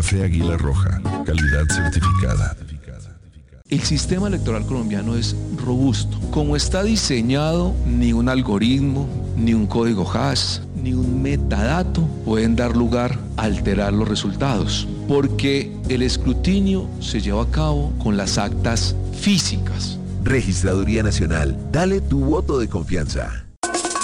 Café Águila Roja, calidad certificada. El sistema electoral colombiano es robusto. Como está diseñado, ni un algoritmo, ni un código hash, ni un metadato pueden dar lugar a alterar los resultados, porque el escrutinio se lleva a cabo con las actas físicas. Registraduría Nacional, dale tu voto de confianza.